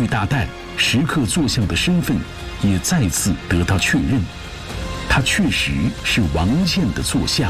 玉大带时刻坐像的身份也再次得到确认，他确实是王建的坐像。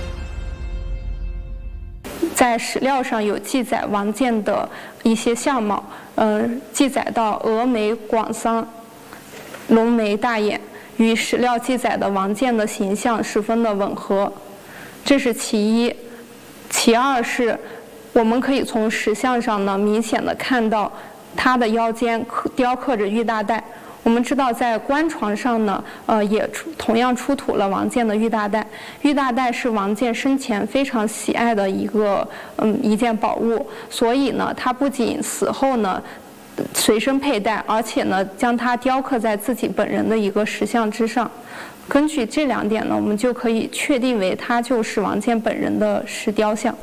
在史料上有记载王建的一些相貌，记载到峨眉广桑，浓眉大眼，与史料记载的王建的形象十分的吻合，这是其一。其二是，我们可以从石像上呢明显的看到他的腰间雕刻着玉大带。我们知道，在棺床上呢，也同样出土了王建的玉大带。玉大带是王建生前非常喜爱的一件宝物，所以呢，他不仅死后呢随身佩戴，而且呢将它雕刻在自己本人的一个石像之上。根据这两点呢，我们就可以确定为他就是王建本人的石雕像。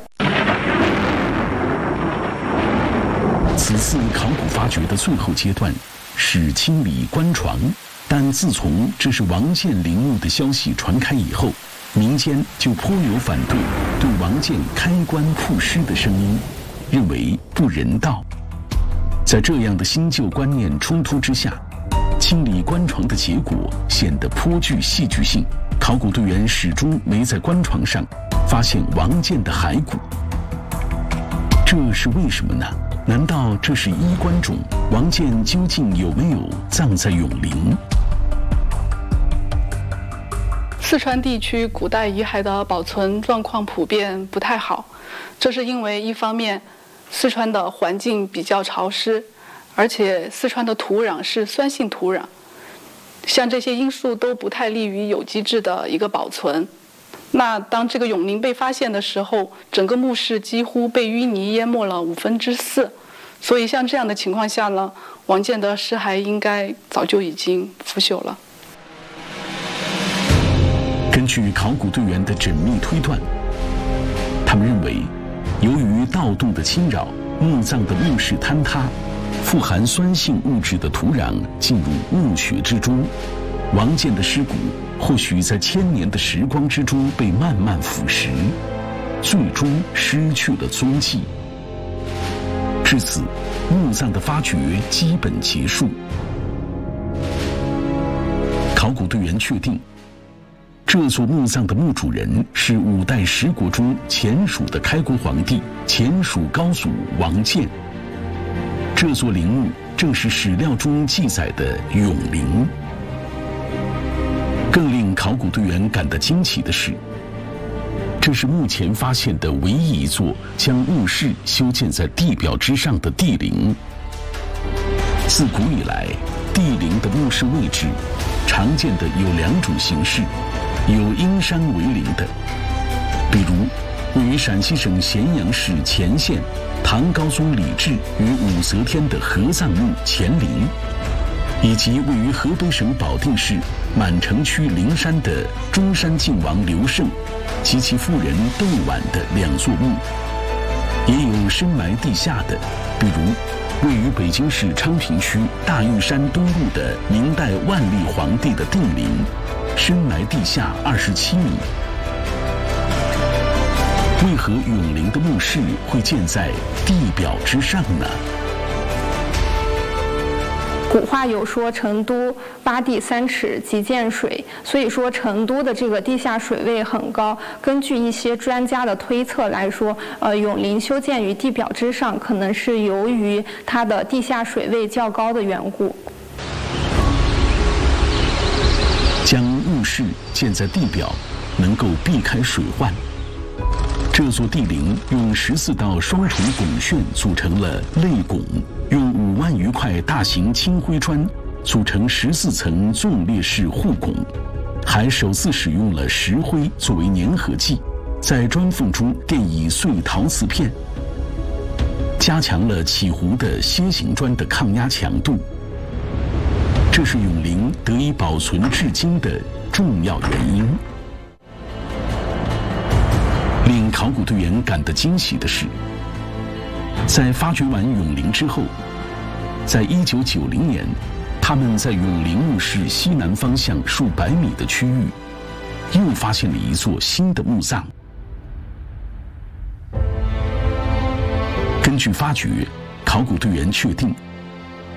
此次考古发掘的最后阶段是清理棺床，但自从这是王建陵墓的消息传开以后，民间就颇有反对王建开棺曝尸的声音，认为不人道。在这样的新旧观念冲突之下，清理棺床的结果显得颇具戏剧性。考古队员始终没在棺床上发现王建的骸骨，这是为什么呢？难道这是衣冠冢？王建究竟有没有葬在永陵？ 四川地区古代遗骸的保存状况普遍不太好，这是因为一方面，四川的环境比较潮湿，而且四川的土壤是酸性土壤，像这些因素都不太利于有机质的一个保存。那当这个永陵被发现的时候，整个墓室几乎被淤泥淹没了4/5，所以像这样的情况下呢，王建的尸骸应该早就已经腐朽了。 根据考古队员的缜密推断，他们认为，由于盗洞的侵扰，墓葬的墓室坍塌，富含酸性物质的土壤进入墓穴之中，王建的尸骨或许在千年的时光之中被慢慢腐蚀，最终失去了踪迹。至此，墓葬的发掘基本结束。考古队员确定，这座墓葬的墓主人是5代十国中前蜀的开国皇帝前蜀高祖王建。这座陵墓正是史料中记载的永陵。更令考古队员感到惊奇的是，这是目前发现的唯一一座将墓室修建在地表之上的帝陵。自古以来，帝陵的墓室位置常见的有2种形式，有因山为陵的，比如位于陕西省咸阳市乾县唐高宗李治与武则天的合葬墓乾陵，以及位于河北省保定市满城区灵山的中山靖王刘胜及其夫人窦婉的2座墓，也有深埋地下的，比如位于北京市昌平区大峪山东路的明代万历皇帝的定陵，深埋地下27米。为何永陵的墓室会建在地表之上呢？ 古话有说成都8地3尺即见水，所以说成都的这个地下水位很高。根据一些专家的推测来说，永陵修建于地表之上，可能是由于它的地下水位较高的缘故。 将墓室建在地表，能够避开水患。这座帝陵用14道双重拱券组成了内拱，用5万余块大型青灰砖组成14层纵列式护拱，还首次使用了石灰作为粘合剂，在砖缝中垫以碎陶瓷片，加强了起弧的楔形砖的抗压强度。这是永陵得以保存至今的重要原因。令考古队员感到惊喜的是，在发掘完永陵之后，在1990年，他们在永陵墓室西南方向数百米的区域，又发现了一座新的墓葬。根据发掘，考古队员确定，